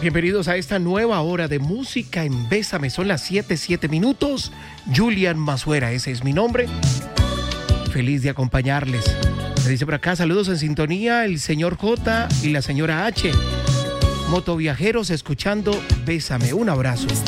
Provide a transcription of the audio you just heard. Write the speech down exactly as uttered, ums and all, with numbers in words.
Bienvenidos a esta nueva hora de música en Bésame. Son las siete, siete minutos. Julian Mazuera, ese es mi nombre. Feliz de acompañarles. Se dice por acá, saludos en sintonía, el señor J y la señora H. Motoviajeros escuchando Bésame. Un abrazo.